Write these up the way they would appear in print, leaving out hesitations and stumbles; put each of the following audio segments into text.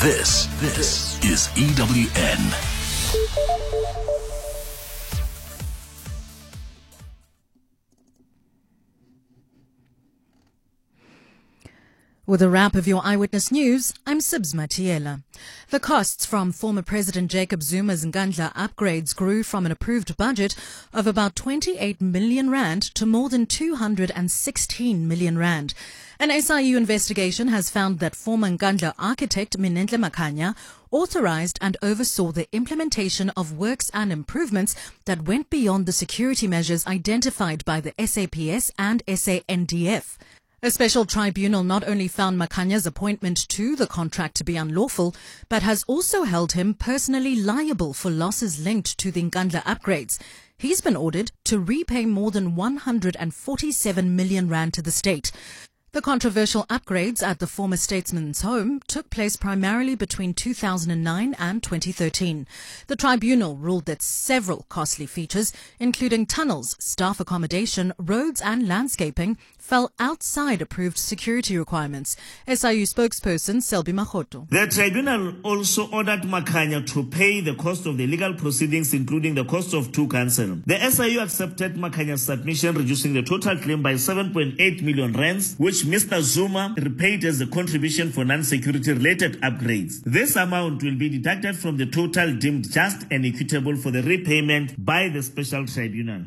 This is EWN. With a wrap of your Eyewitness News, I'm Sibs Matiela. The costs from former President Jacob Zuma's Nkandla upgrades grew from an approved budget of about 28 million rand to more than 216 million rand. An SIU investigation has found that former Nkandla architect Minenhle Makhanya authorized and oversaw the implementation of works and improvements that went beyond the security measures identified by the SAPS and SANDF. A special tribunal not only found Makhanya's appointment to the contract to be unlawful, but has also held him personally liable for losses linked to the Nkandla upgrades. He's been ordered to repay more than 147 million rand to the state. The controversial upgrades at the former statesman's home took place primarily between 2009 and 2013. The tribunal ruled that several costly features, including tunnels, staff accommodation, roads and landscaping, fell outside approved security requirements. SIU spokesperson Selby Mahoto. The tribunal also ordered Makhanya to pay the cost of the legal proceedings, including the cost of two counsel. The SIU accepted Makhanya's submission, reducing the total claim by 7.8 million rands, which Mr. Zuma repaid as a contribution for non-security related upgrades. This amount will be deducted from the total deemed just and equitable for the repayment by the special tribunal.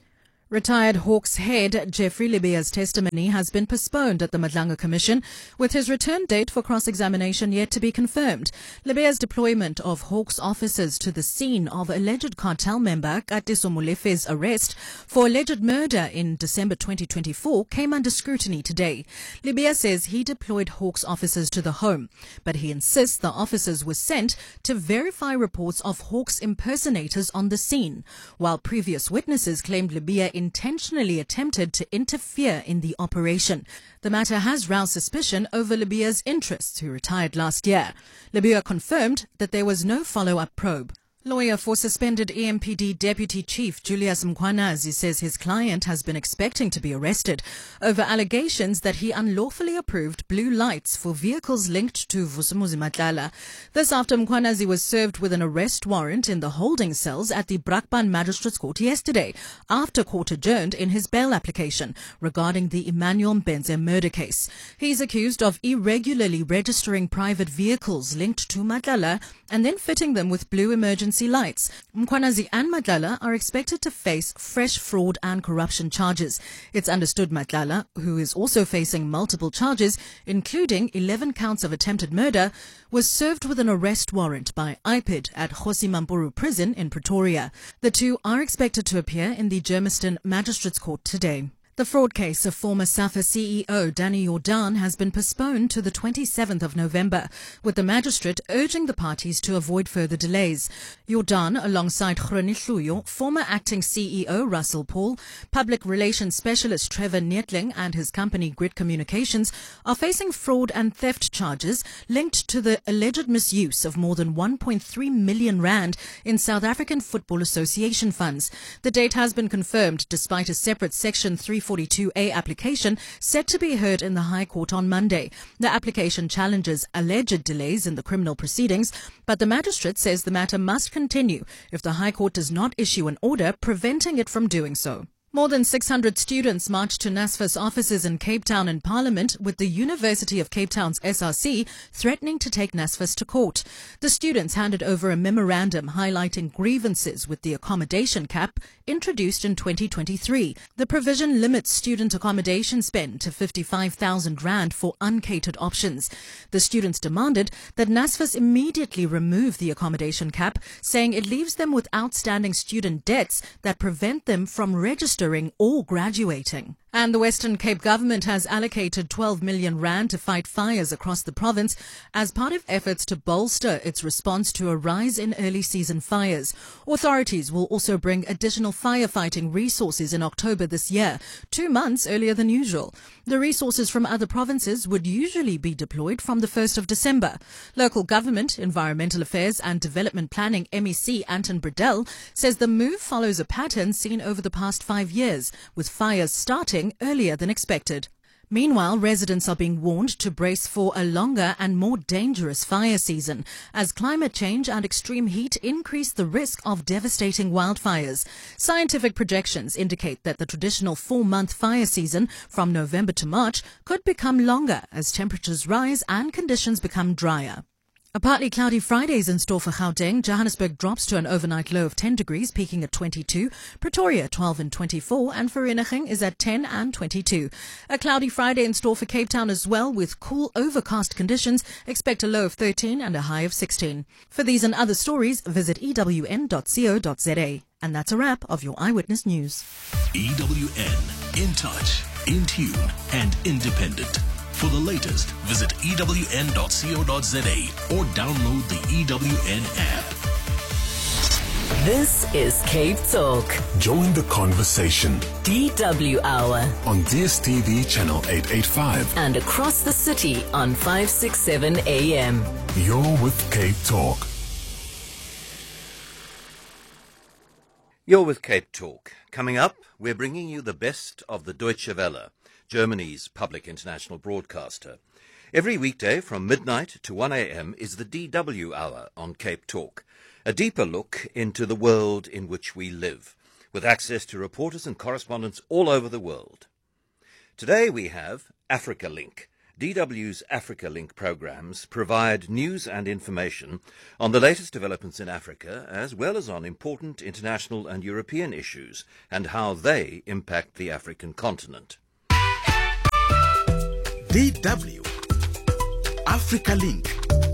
Retired Hawks head Jeffrey Lebea's testimony has been postponed at the Madlanga Commission, with his return date for cross-examination yet to be confirmed. Lebea's deployment of Hawks officers to the scene of alleged cartel member Katiso Molefe's arrest for alleged murder in December 2024 came under scrutiny today. Lebea says he deployed Hawks officers to the home, but he insists the officers were sent to verify reports of Hawks impersonators on the scene, while previous witnesses claimed Lebea intentionally attempted to interfere in the operation. The matter has roused suspicion over Lebea's interests, who retired last year. Lebea confirmed that there was no follow-up probe. Lawyer for suspended EMPD Deputy Chief Julius Mkhwanazi says his client has been expecting to be arrested over allegations that he unlawfully approved blue lights for vehicles linked to Vusumuzi Matlala. This after Mkhwanazi was served with an arrest warrant in the holding cells at the Brakpan Magistrates Court yesterday, after court adjourned in his bail application regarding the Emmanuel Mbenze murder case. He's accused of irregularly registering private vehicles linked to Matlala and then fitting them with blue emergency lights. Mkhwanazi and Matlala are expected to face fresh fraud and corruption charges. It's understood Matlala, who is also facing multiple charges, including 11 counts of attempted murder, was served with an arrest warrant by IPID at Kgosi Mampuru Prison in Pretoria. The two are expected to appear in the Germiston Magistrates Court today. The fraud case of former SAFA CEO Danny Jordaan has been postponed to the 27th of November, with the magistrate urging the parties to avoid further delays. Jordaan, alongside Groni Hluyo, former acting CEO Russell Paul, public relations specialist Trevor Neetling and his company Grit Communications are facing fraud and theft charges linked to the alleged misuse of more than 1.3 million rand in South African Football Association funds. The date has been confirmed despite a separate Section 342A application set to be heard in the High Court on Monday. The application challenges alleged delays in the criminal proceedings, but the magistrate says the matter must continue if the High Court does not issue an order preventing it from doing so. More than 600 students marched to NSFAS offices in Cape Town in Parliament, with the University of Cape Town's SRC threatening to take NSFAS to court. The students handed over a memorandum highlighting grievances with the accommodation cap introduced in 2023. The provision limits student accommodation spend to 55,000 rand for uncatered options. The students demanded that NSFAS immediately remove the accommodation cap, saying it leaves them with outstanding student debts that prevent them from registering or graduating. And the Western Cape government has allocated 12 million rand to fight fires across the province as part of efforts to bolster its response to a rise in early season fires. Authorities will also bring additional firefighting resources in October this year, 2 months earlier than usual. The resources from other provinces would usually be deployed from the 1st of December. Local Government, Environmental Affairs and Development Planning MEC Anton Bredell says the move follows a pattern seen over the past 5 years, with fires starting earlier than expected. Meanwhile, residents are being warned to brace for a longer and more dangerous fire season as climate change and extreme heat increase the risk of devastating wildfires. Scientific projections indicate that the traditional 4-month fire season from November to March could become longer as temperatures rise and conditions become drier. A partly cloudy Friday is in store for Gauteng. Johannesburg drops to an overnight low of 10 degrees, peaking at 22. Pretoria 12 and 24, and Vereeniging is at 10 and 22. A cloudy Friday in store for Cape Town as well, with cool overcast conditions. Expect a low of 13 and a high of 16. For these and other stories, visit ewn.co.za. And that's a wrap of your Eyewitness News. EWN, in touch, in tune, and independent. For the latest, visit ewn.co.za or download the EWN app. This is Cape Talk, Join the conversation DW Hour, on DSTV channel 885. and across the city on 567 AM. You're with Cape Talk. You're with Cape Talk. Coming up, we're bringing you the best of the Deutsche Welle, Germany's public international broadcaster. Every weekday from midnight to 1 a.m. is the DW Hour on Cape Talk, a deeper look into the world in which we live, with access to reporters and correspondents all over the world. Today we have Africa Link. DW's Africa Link programs provide news and information on the latest developments in Africa, as well as on important international and European issues and how they impact the African continent. DW Africa Link.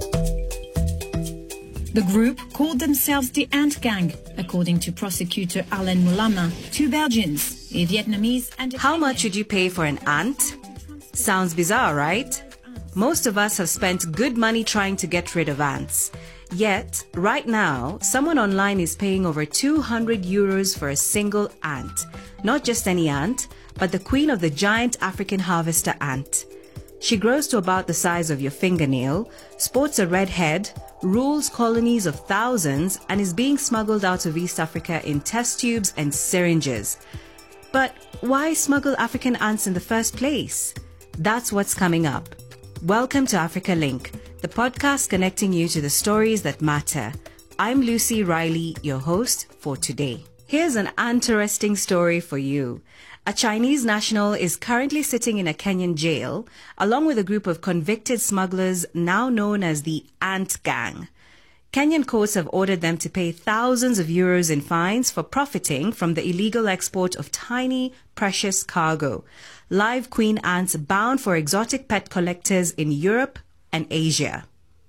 The group called themselves the Ant Gang, according to prosecutor Alain Moulama. Two Belgians, a Vietnamese and a How much would you pay for an ant? Sounds bizarre, right? Most of us have spent good money trying to get rid of ants. Yet, right now, someone online is paying over 200 euros for a single ant. Not just any ant, but the queen of the giant African harvester ant. She grows to about the size of your fingernail, sports a red head, rules colonies of thousands, and is being smuggled out of East Africa in test tubes and syringes. But why smuggle African ants in the first place? That's what's coming up. Welcome to Africa Link, the podcast connecting you to the stories that matter. I'm Lucy Riley, your host for today. Here's an interesting story for you. A Chinese national is currently sitting in a Kenyan jail, along with a group of convicted smugglers now known as the Ant Gang. Kenyan courts have ordered them to pay thousands of euros in fines for profiting from the illegal export of tiny, precious cargo, live queen ants bound for exotic pet collectors in Europe and Asia.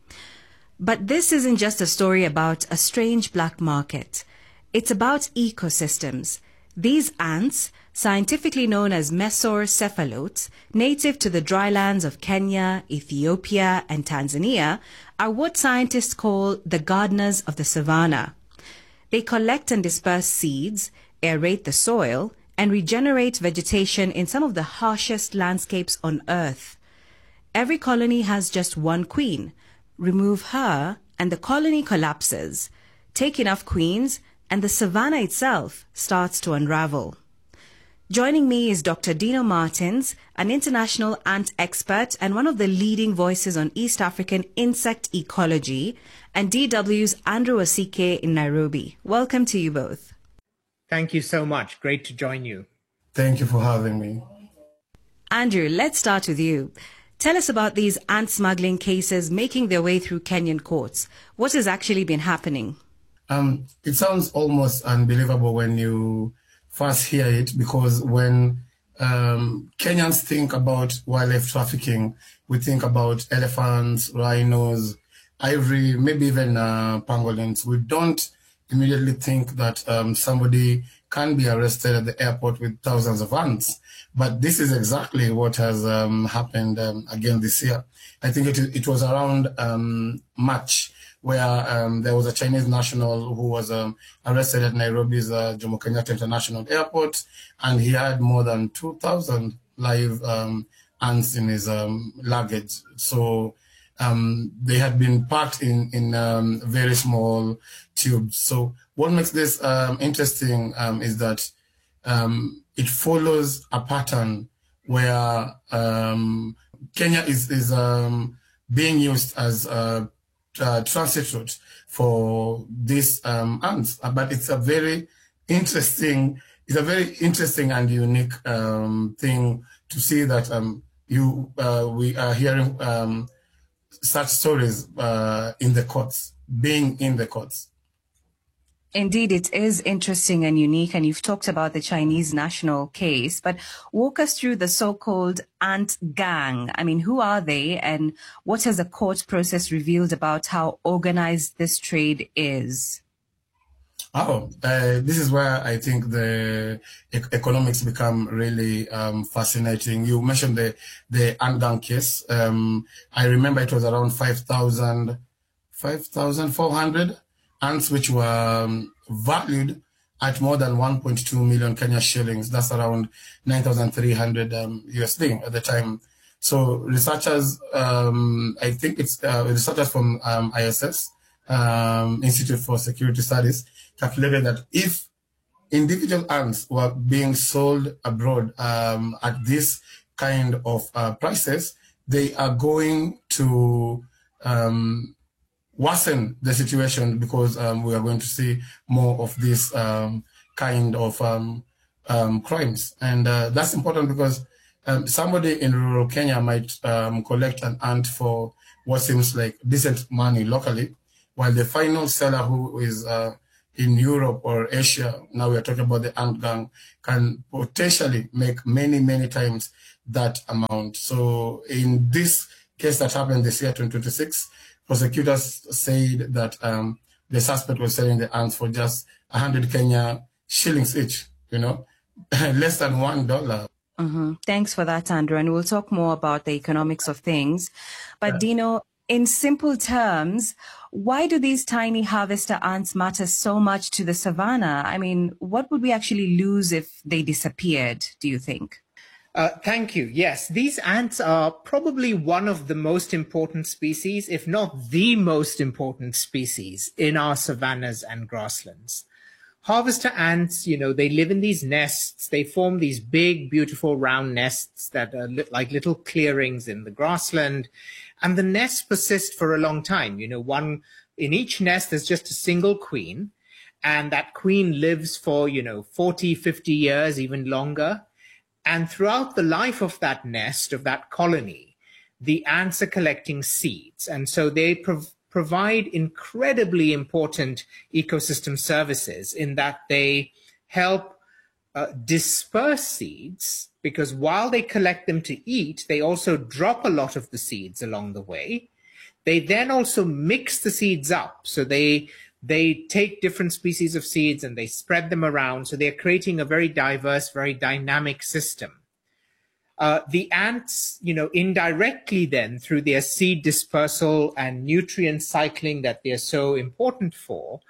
But this isn't just a story about a strange black market. It's about ecosystems. These ants, scientifically known as mesocephalotes, native to the drylands of Kenya, Ethiopia, and Tanzania, are what scientists call the gardeners of the savannah. They collect and disperse seeds, aerate the soil, and regenerate vegetation in some of the harshest landscapes on Earth. Every colony has just one queen. Remove her, and the colony collapses. Take enough queens, and the savannah itself starts to unravel. Joining me is Dr. Dino Martins, an international ant expert and one of the leading voices on East African insect ecology, and DW's Andrew Osike in Nairobi. Welcome to you both. Thank you so much. Great to join you. Thank you for having me. Andrew, let's start with you. Tell us about these ant smuggling cases making their way through Kenyan courts. What has actually been happening? It sounds almost unbelievable when you first hear it, because when Kenyans think about wildlife trafficking, we think about elephants, rhinos, ivory, maybe even pangolins. We don't immediately think that somebody can be arrested at the airport with thousands of ants. But this is exactly what has happened again this year. I think it was around March, where there was a Chinese national who was arrested at Nairobi's Jomo Kenyatta International Airport, and he had more than 2,000 live ants in his luggage. So they had been packed in very small tubes. So what makes this interesting is that it follows a pattern where Kenya is being used as a transit route for these ants. But it's a very interesting and unique thing to see that we are hearing such stories in the courts, being in the courts. Indeed, it is interesting and unique, and you've talked about the Chinese national case, but walk us through the so-called ant gang. I mean, who are they, and what has the court process revealed about how organized this trade is? This is where I think the economics become really fascinating. You mentioned the ant gang case. I remember it was around 5,400 ants, which were valued at more than 1.2 million Kenya shillings. That's around 9,300 USD at the time. So researchers, I think it's researchers from ISS, Institute for Security Studies, calculated that if individual ants were being sold abroad at this kind of prices, they are going to worsen the situation, because we are going to see more of this kind of crimes. And that's important because somebody in rural Kenya might collect an ant for what seems like decent money locally, while the final seller, who is in Europe or Asia, now we are talking about the ant gang, can potentially make many, many times that amount. So in this case that happened this year, 2026, prosecutors said that the suspect was selling the ants for just 100 Kenya shillings each, less than $1. Mm-hmm. Thanks for that, Andrew. And we'll talk more about the economics of things. But Dino, in simple terms, why do these tiny harvester ants matter so much to the savannah? I mean, what would we actually lose if they disappeared, do you think? Thank you. Yes, these ants are probably one of the most important species, if not the most important species in our savannas and grasslands. Harvester ants, they live in these nests. They form these big, beautiful round nests that are like little clearings in the grassland. And the nests persist for a long time. In each nest, there's just a single queen. And that queen lives for, 40, 50 years, even longer. And throughout the life of that nest, of that colony, the ants are collecting seeds. And so they provide incredibly important ecosystem services in that they help disperse seeds, because while they collect them to eat, they also drop a lot of the seeds along the way. They then also mix the seeds up. So they take different species of seeds and they spread them around. So they're creating a very diverse, very dynamic system. The ants, indirectly then, through their seed dispersal and nutrient cycling that they're so important for,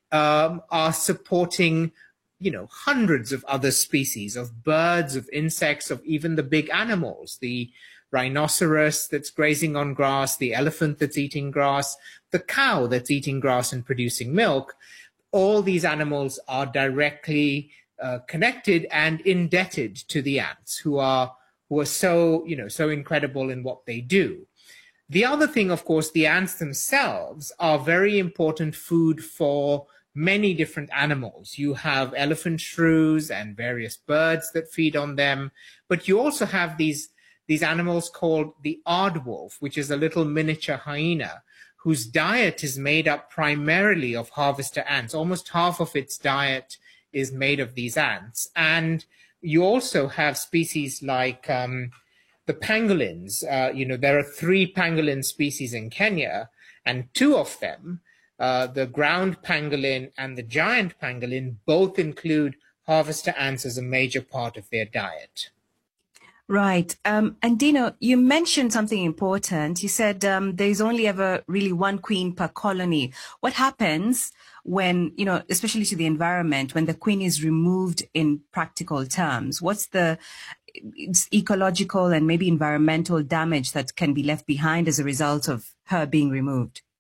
are supporting, hundreds of other species of birds, of insects, of even the big animals, the rhinoceros that's grazing on grass, the elephant that's eating grass, the cow that's eating grass and producing milk. All these animals are directly connected and indebted to the ants, who are so, so incredible in what they do. The other thing, of course, the ants themselves are very important food for many different animals. You have elephant shrews and various birds that feed on them, but you also have these animals called the aardwolf, which is a little miniature hyena, whose diet is made up primarily of harvester ants. Almost half of its diet is made of these ants. And you also have species like the pangolins. There are 3 pangolin species in Kenya, and 2 of them, the ground pangolin and the giant pangolin, both include harvester ants as a major part of their diet. Right. And Dino, you mentioned something important. You said there's only ever really one queen per colony. What happens when, especially to the environment, when the queen is removed in practical terms? What's the ecological and maybe environmental damage that can be left behind as a result of her being removed?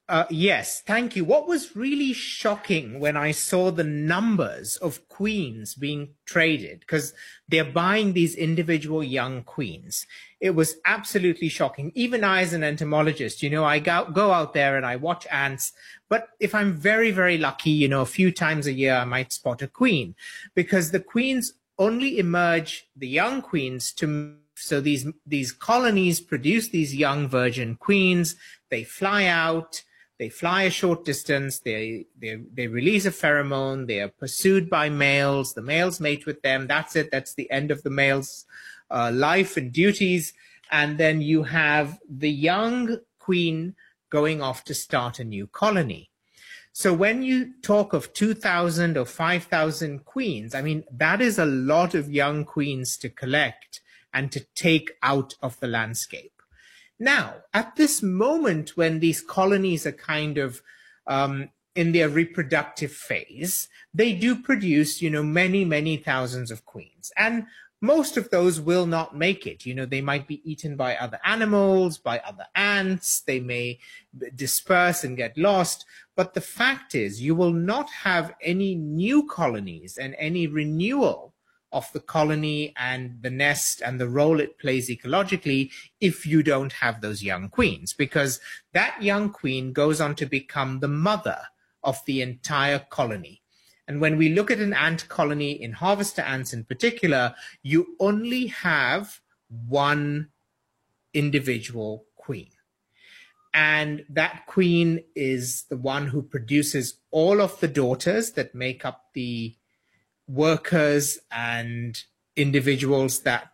Yes, thank you. What was really shocking when I saw the numbers of queens being traded, because they're buying these individual young queens, it was absolutely shocking. Even I, as an entomologist, I go out there and I watch ants, but if I'm very, very lucky, a few times a year, I might spot a queen, because the queens only emerge, the young queens, so these colonies produce these young virgin queens. They fly out. They fly a short distance, they release a pheromone, they are pursued by males, the males mate with them, that's it, that's the end of the male's life and duties, and then you have the young queen going off to start a new colony. So when you talk of 2,000 or 5,000 queens, I mean, that is a lot of young queens to collect and to take out of the landscape. Now, at this moment when these colonies are kind of in their reproductive phase, they do produce, many, many thousands of queens. And most of those will not make it. They might be eaten by other animals, by other ants. They may disperse and get lost. But the fact is, you will not have any new colonies and any renewal of the colony and the nest and the role it plays ecologically if you don't have those young queens, because that young queen goes on to become the mother of the entire colony. And when we look at an ant colony, in harvester ants in particular, you only have one individual queen. And that queen is the one who produces all of the daughters that make up the workers and individuals that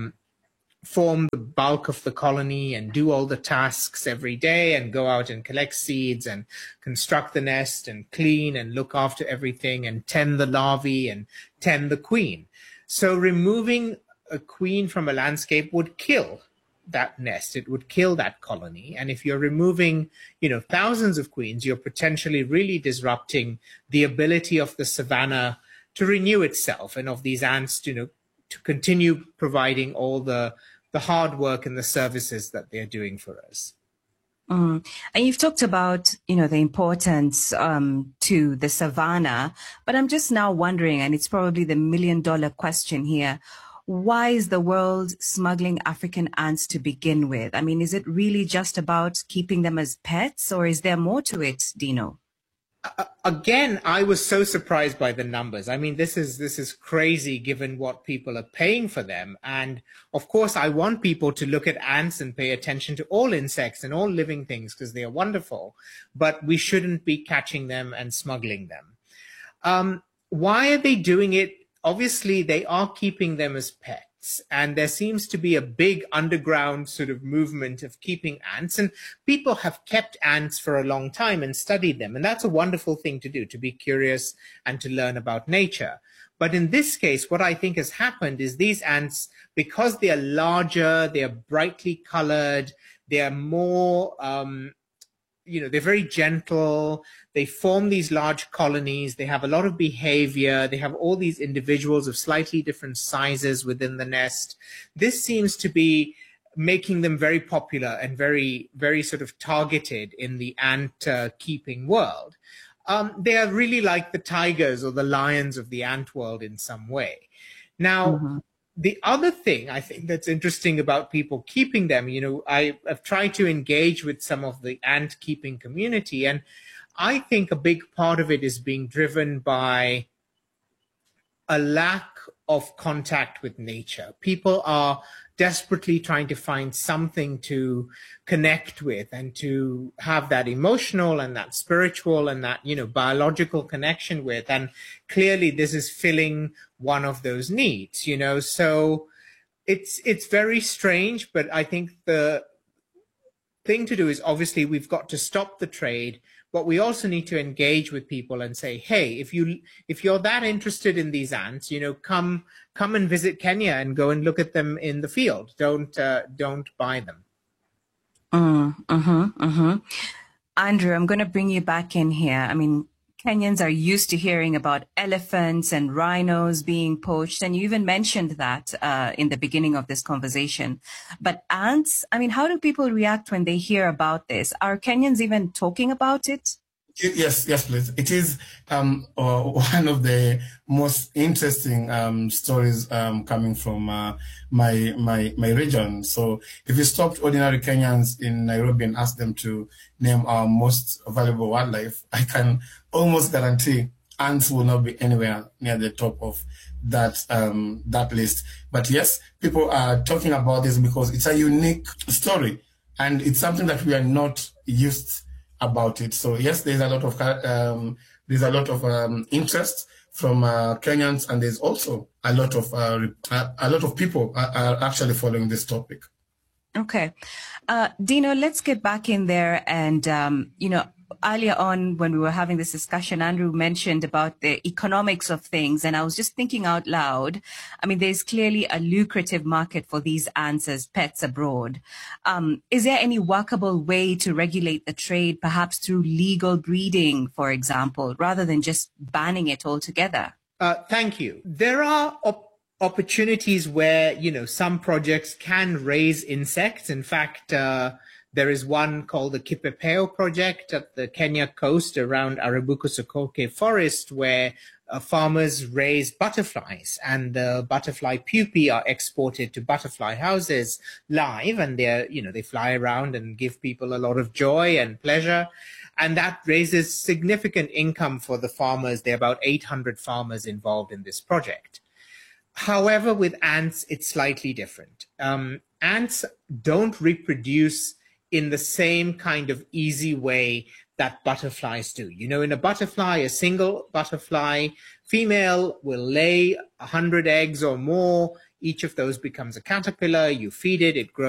form the bulk of the colony and do all the tasks every day and go out and collect seeds and construct the nest and clean and look after everything and tend the larvae and tend the queen. So removing a queen from a landscape would kill that nest. It would kill that colony. And if you're removing, thousands of queens, you're potentially really disrupting the ability of the savanna to renew itself and of these ants, to continue providing all the hard work and the services that they're doing for us. And you've talked about, the importance to the savanna, but I'm just now wondering, and it's probably the million-dollar question here, why is the world smuggling African ants to begin with? I mean, is it really just about keeping them as pets, or is there more to it, Dino? Again, I was so surprised by the numbers. I mean, this is crazy given what people are paying for them. And of course, I want people to look at ants and pay attention to all insects and all living things because they are wonderful. But we shouldn't be catching them and smuggling them. Why are they doing it? Obviously, they are keeping them as pets. And there seems to be a big underground sort of movement of keeping ants. And people have kept ants for a long time and studied them. And that's a wonderful thing to do, to be curious and to learn about nature. But in this case, what I think has happened is these ants, because they are larger, they are brightly colored, they are more, they're very gentle. They form these large colonies. They have a lot of behavior. They have all these individuals of slightly different sizes within the nest. This seems to be making them very popular and very, very sort of targeted in the ant keeping world. They are really like the tigers or the lions of the ant world in some way. Now, the other thing I think that's interesting about people keeping them, I have tried to engage with some of the ant keeping community, and I think a big part of it is being driven by a lack of contact with nature. People are desperately trying to find something to connect with and to have that emotional and that spiritual and that, biological connection with. And clearly this is filling one of those needs, so it's very strange, but I think the thing to do is obviously we've got to stop the trade, but we also need to engage with people and say, hey, if you're that interested in these ants, come and visit Kenya and go and look at them in the field. Don't buy them. Andrew, I'm going to bring you back in here. I mean, Kenyans are used to hearing about elephants and rhinos being poached, and you even mentioned that in the beginning of this conversation. But ants, I mean, how do people react when they hear about this? Are Kenyans even talking about it? Yes, please. It is one of the most interesting stories coming from my region. So if you stopped ordinary Kenyans in Nairobi and asked them to name our most valuable wildlife, I can almost guarantee ants will not be anywhere near the top of that list. But yes, people are talking about this because it's a unique story and it's something that we are not used about it. So yes, there's a lot of interest from Kenyans, and there's also a lot of people are actually following this topic. Okay, Dino, let's get back in there and earlier on when we were having this discussion, Andrew mentioned about the economics of things. And I was just thinking out loud. I mean, there's clearly a lucrative market for these ants as pets abroad. Is there any workable way to regulate the trade, perhaps through legal breeding, for example, rather than just banning it altogether? Thank you. There are opportunities where, some projects can raise insects. In fact, there is one called the Kipepeo project at the Kenya coast around Arabuko-Sokoke forest where farmers raise butterflies, and the butterfly pupae are exported to butterfly houses live, and they fly around and give people a lot of joy and pleasure. And that raises significant income for the farmers. There are about 800 farmers involved in this project. However, with ants, it's slightly different. Ants don't reproduce in the same kind of easy way that butterflies do. In a butterfly, a single butterfly female will lay 100 eggs or more. Each of those becomes a caterpillar. You feed it, it grows.